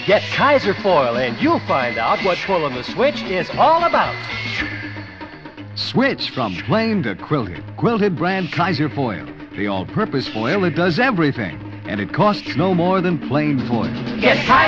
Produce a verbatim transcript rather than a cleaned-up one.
Get Kaiser Foil and you'll find out what pulling the switch is all about. Switch from plain to quilted. Quilted brand Kaiser Foil. The all-purpose foil that does everything. And it costs no more than plain foil. Get Kaiser